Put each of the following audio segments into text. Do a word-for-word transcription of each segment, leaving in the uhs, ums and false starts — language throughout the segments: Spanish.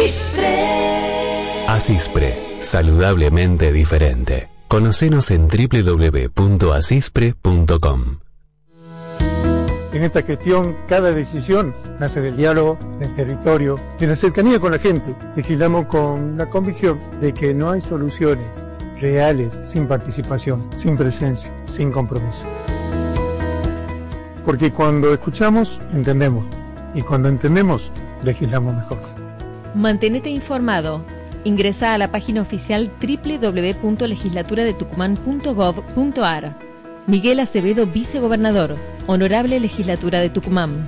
Asispre. Asispre, saludablemente diferente. Conocenos en doble u doble u doble u punto asispre punto com. En esta gestión, cada decisión nace del diálogo, del territorio, de la cercanía con la gente. Legislamos con la convicción de que no hay soluciones reales sin participación, sin presencia, sin compromiso. Porque cuando escuchamos, entendemos. Y cuando entendemos, legislamos mejor. Mantenete informado. Ingresa a la página oficial doble u doble u doble u punto legislatura de tucumán punto gov punto ar. Miguel Acevedo, vicegobernador. Honorable Legislatura de Tucumán.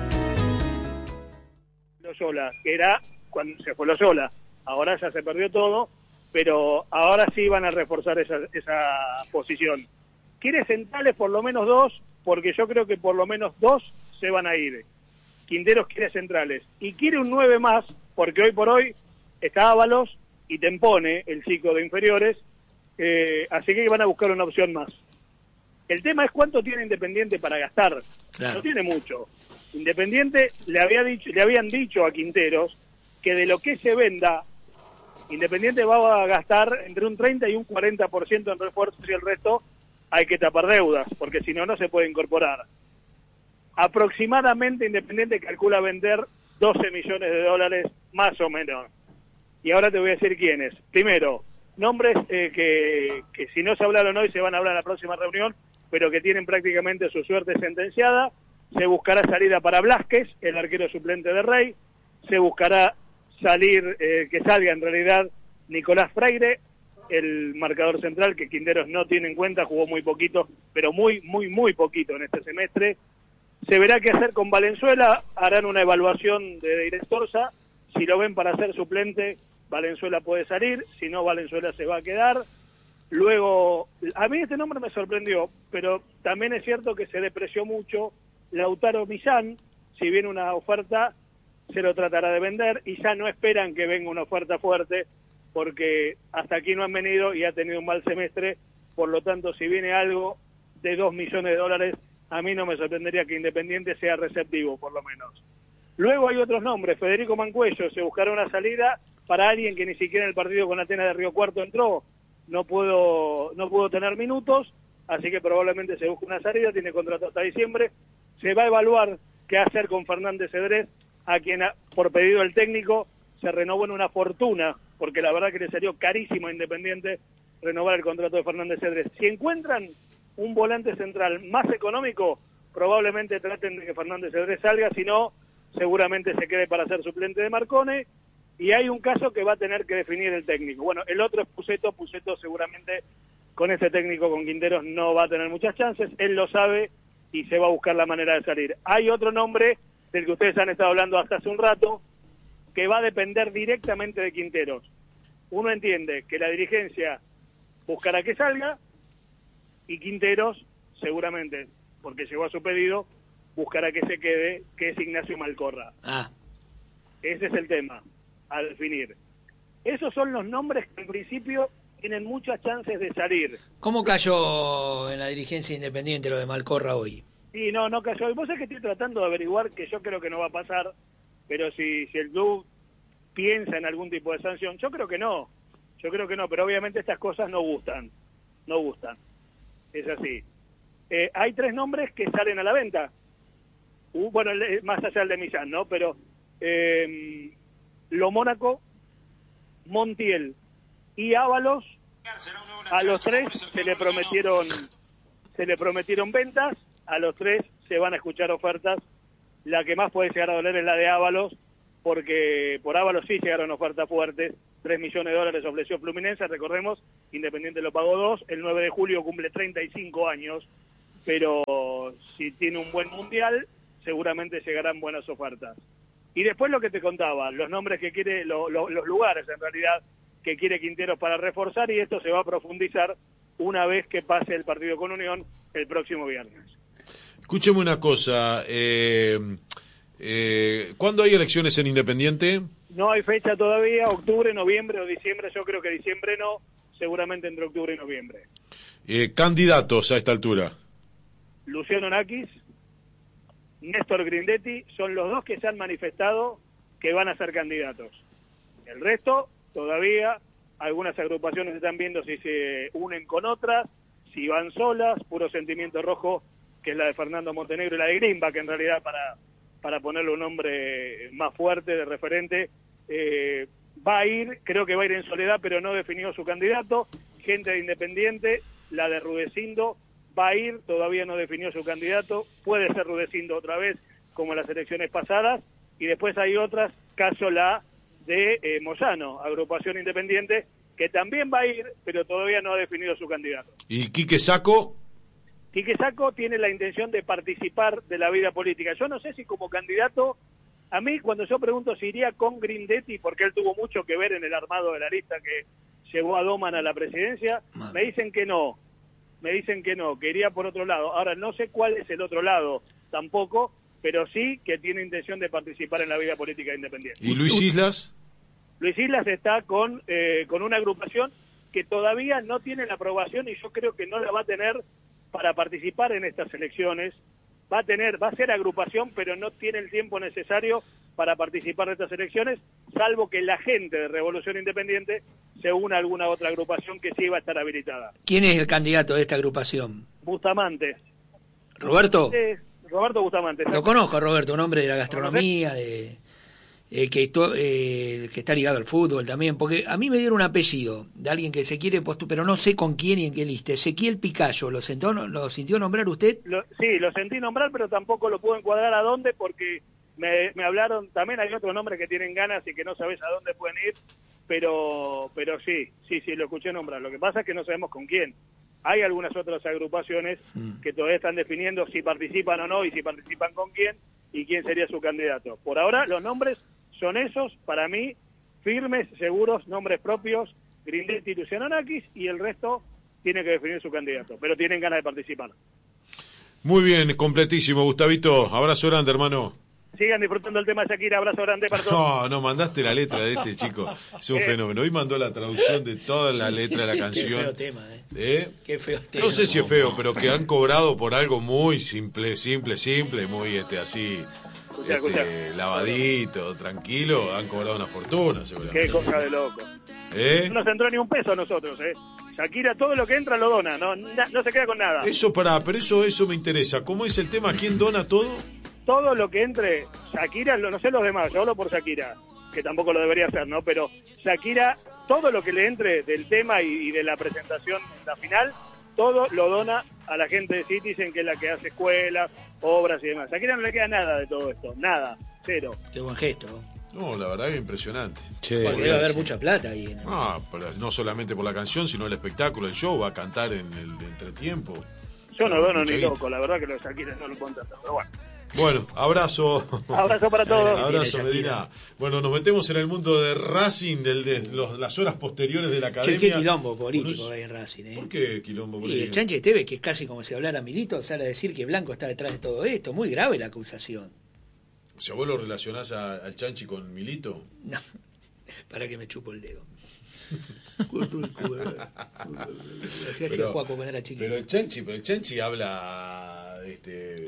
Loyola, que era cuando se fue Loyola. Ahora ya se perdió todo, pero ahora sí van a reforzar esa, esa posición. Quiere centrales por lo menos dos, porque yo creo que por lo menos dos se van a ir. Quinteros quiere centrales. Y quiere un nueve más, porque hoy por hoy está Ábalos y Tempone, el chico de inferiores, eh, así que van a buscar una opción más. El tema es cuánto tiene Independiente para gastar. Claro. No tiene mucho. Independiente le había dicho, le habían dicho a Quinteros que de lo que se venda, Independiente va a gastar entre un treinta y un cuarenta por ciento en refuerzos y el resto hay que tapar deudas, porque si no, no se puede incorporar. Aproximadamente Independiente calcula vender doce millones de dólares, más o menos. Y ahora te voy a decir quiénes. Primero, nombres eh, que, que si no se hablaron hoy se van a hablar en la próxima reunión, pero que tienen prácticamente su suerte sentenciada. Se buscará salida para Blázquez, el arquero suplente de Rey. Se buscará salir, eh, que salga en realidad Nicolás Freire, el marcador central que Quinteros no tiene en cuenta, jugó muy poquito, pero muy, muy, muy poquito en este semestre. Se verá qué hacer con Valenzuela, harán una evaluación de Directorsa. Si lo ven para ser suplente, Valenzuela puede salir, si no, Valenzuela se va a quedar. Luego, a mí este nombre me sorprendió, pero también es cierto que se depreció mucho Lautaro Millán. Si viene una oferta, se lo tratará de vender y ya no esperan que venga una oferta fuerte, porque hasta aquí no han venido y ha tenido un mal semestre. Por lo tanto, si viene algo de dos millones de dólares, a mí no me sorprendería que Independiente sea receptivo, por lo menos. Luego hay otros nombres. Federico Mancuello, se buscará una salida para alguien que ni siquiera en el partido con Atenas de Río Cuarto entró. No puedo, no puedo tener minutos, así que probablemente se busque una salida, tiene contrato hasta diciembre. Se va a evaluar qué hacer con Fernández Cedrés, a quien por pedido del técnico se renovó en una fortuna, porque la verdad que le salió carísimo a Independiente renovar el contrato de Fernández Cedrés. Si encuentran un volante central más económico, probablemente traten de que Fernández Cedrés salga, si no, seguramente se quede para ser suplente de Marcone. Y hay un caso que va a tener que definir el técnico. Bueno, el otro es Pusetto. Pusetto seguramente con ese técnico, con Quinteros, no va a tener muchas chances. Él lo sabe y se va a buscar la manera de salir. Hay otro nombre del que ustedes han estado hablando hasta hace un rato, que va a depender directamente de Quinteros. Uno entiende que la dirigencia buscará que salga y Quinteros, seguramente, porque llegó a su pedido, buscará que se quede, que es Ignacio Malcorra. Ah. Ese es el tema a definir. Esos son los nombres que en principio tienen muchas chances de salir. ¿Cómo cayó en la dirigencia Independiente lo de Malcorra hoy? Sí, no, no cayó. Y vos sabés que estoy tratando de averiguar, que yo creo que no va a pasar, pero si, si el club piensa en algún tipo de sanción, yo creo que no. Yo creo que no, pero obviamente estas cosas no gustan. No gustan. Es así. Eh, hay tres nombres que salen a la venta. Uh, bueno, más allá del de Millán, ¿no? Pero eh, Lo Mónaco, Montiel y Ábalos, a los tres se le prometieron se le prometieron ventas, a los tres se van a escuchar ofertas. La que más puede llegar a doler es la de Ábalos, porque por Ábalos sí llegaron ofertas fuertes. Tres millones de dólares ofreció Fluminense, recordemos, Independiente lo pagó dos, el nueve de julio cumple treinta y cinco años, pero si tiene un buen mundial, seguramente llegarán buenas ofertas. Y después lo que te contaba, los nombres que quiere, lo, lo, los lugares en realidad que quiere Quinteros para reforzar, y esto se va a profundizar una vez que pase el partido con Unión el próximo viernes. Escúcheme una cosa, eh, eh, ¿cuándo hay elecciones en Independiente? No hay fecha todavía, octubre, noviembre o diciembre, yo creo que diciembre no, seguramente entre octubre y noviembre. Eh, candidatos a esta altura. Luciano Nakis, Néstor Grindetti, son los dos que se han manifestado que van a ser candidatos. El resto, todavía, algunas agrupaciones están viendo si se unen con otras, si van solas, puro sentimiento rojo, que es la de Fernando Montenegro y la de Grimba, que en realidad para, para ponerle un nombre más fuerte, de referente, eh, va a ir, creo que va a ir en soledad, pero no definió su candidato. Gente de Independiente, la de Rudecindo, va a ir, todavía no definió su candidato, puede ser Rudecindo otra vez, como en las elecciones pasadas, y después hay otras, caso la de eh, Moyano, agrupación independiente, que también va a ir, pero todavía no ha definido su candidato. ¿Y Quique Sacco? Quique Sacco tiene la intención de participar de la vida política. Yo no sé si como candidato, a mí cuando yo pregunto si iría con Grindetti, porque él tuvo mucho que ver en el armado de la lista que llevó a Doman a la presidencia, me dicen que no, me dicen que no, que iría por otro lado. Ahora no sé cuál es el otro lado tampoco, pero sí que tiene intención de participar en la vida política independiente. ¿Y Luis Islas? Luis Islas está con, eh, con una agrupación que todavía no tiene la aprobación y yo creo que no la va a tener para participar en estas elecciones. Va a tener, va a ser agrupación, pero no tiene el tiempo necesario para participar de estas elecciones, salvo que la gente de Revolución Independiente se una a alguna otra agrupación que sí va a estar habilitada. ¿Quién es el candidato de esta agrupación? Bustamante. ¿Roberto? Eh, Roberto Bustamante. Lo conozco, Roberto, un hombre de la gastronomía, de eh, que, to, eh, que está ligado al fútbol también, porque a mí me dieron un apellido de alguien que se quiere postular, pero no sé con quién y en qué lista. Ezequiel Picayo, ¿lo, sentó, ¿lo sintió nombrar usted? Lo, sí, lo sentí nombrar, pero tampoco lo puedo encuadrar a dónde, porque me, me hablaron, también hay otros nombres que tienen ganas y que no sabes a dónde pueden ir, pero pero sí, sí, sí, lo escuché nombrar. Lo que pasa es que no sabemos con quién. Hay algunas otras agrupaciones mm. que todavía están definiendo si participan o no y si participan con quién y quién sería su candidato. Por ahora los nombres son esos, para mí, firmes, seguros, nombres propios, Grindetti y Luciano Nakis, y el resto tiene que definir su candidato, pero tienen ganas de participar. Muy bien, completísimo, Gustavito. Abrazo grande, hermano. Sigan disfrutando el tema de Shakira, abrazo grande para todos. No, no, mandaste la letra de este chico, es un eh. fenómeno. Hoy mandó la traducción de toda la letra de la canción. Qué feo tema, ¿eh? ¿Eh? Qué feo tema. No sé si es feo, pero que han cobrado por algo muy simple, simple, simple, muy este así, escuchá, este, escuchá. lavadito, tranquilo, han cobrado una fortuna, seguramente. Qué cosa de loco. ¿Eh? No nos entró ni un peso a nosotros, ¿eh? Shakira todo lo que entra lo dona, no, no se queda con nada. Eso para, pero eso, eso me interesa. ¿Cómo es el tema? ¿Quién dona todo? Todo lo que entre, Shakira, no sé los demás, yo hablo por Shakira, que tampoco lo debería hacer, ¿no? Pero Shakira, todo lo que le entre del tema y, y de la presentación, la final, todo lo dona a la gente de Citizen, que es la que hace escuelas, obras y demás. Shakira no le queda nada de todo esto, nada, cero. Qué buen gesto. No, la verdad que impresionante. Che, porque debe haber mucha plata ahí. ¿No? Ah, pero no solamente por la canción, sino el espectáculo, el show, va a cantar en el entretiempo. Yo no dono ni loco, la verdad que los Shakira no lo pueden hacer, pero bueno. Bueno, abrazo. Abrazo para todos. Abrazo, Medina. Bueno, nos metemos en el mundo de Racing, de del, los, las horas posteriores de la academia. Che, qué quilombo político hay en Racing, ¿eh? ¿Por qué quilombo político? Y el Chanchi Esteves, que es casi como si hablara Milito, sale a decir que Blanco está detrás de todo esto. Muy grave la acusación. O sea, ¿vos lo relacionás a, al Chanchi con Milito? No, para que me chupo el dedo. pero, pero el Chanchi, pero el Chanchi habla, este...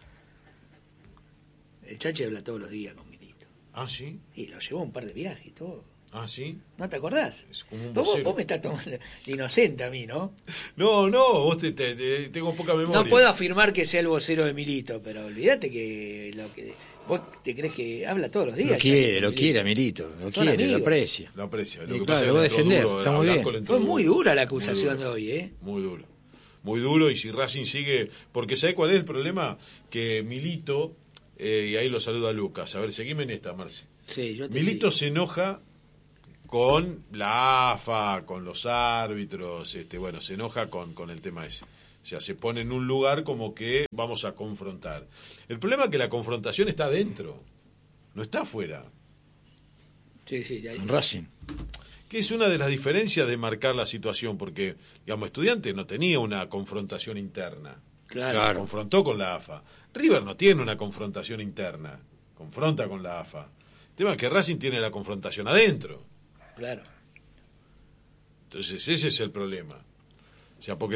El Chanchi habla todos los días con Milito. ¿Ah, sí? Y lo llevó a un par de viajes y todo. ¿Ah, sí? ¿No te acordás? Es como un vos, vos me estás tomando de inocente a mí, ¿no? No, no, vos te, te, te, tengo poca memoria. No puedo afirmar que sea el vocero de Milito, pero olvídate que lo que vos te crees que habla todos los días. Lo quiere, lo quiere a Milito, lo Son quiere, amigos. Lo aprecia. Lo aprecia. Lo y que claro, pasa lo va a defender, duro, está muy bien. Fue muy dura la acusación de hoy, ¿eh? Muy duro. Muy duro, y si Racing sigue... Porque ¿sabés cuál es el problema? Que Milito... Eh, y ahí lo saluda Lucas. A ver, seguime en esta, Marce. Sí, yo te Milito sigo. se enoja con la A F A, con los árbitros, este, bueno, se enoja con, con el tema ese. O sea, se pone en un lugar como que vamos a confrontar. El problema es que la confrontación está adentro, no está afuera. Sí, sí, de ahí. En Racing. Que es una de las diferencias de marcar la situación, porque, digamos, Estudiante no tenía una confrontación interna. Claro. Claro. Confrontó con la A F A. River no tiene una confrontación interna, confronta con la A F A. El tema es que Racing tiene la confrontación adentro. Claro. Entonces ese es el problema. O sea, porque